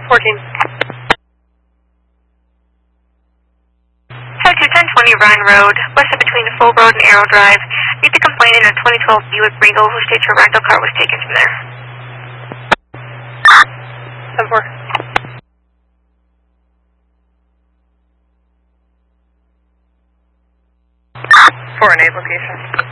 14. Head to 1020 Rhine Road, west of between Full Road and Arrow Drive. Meet the complainant in a 2012 Buick Regal who states her rental car was taken from there. 10-4. For an 8 location.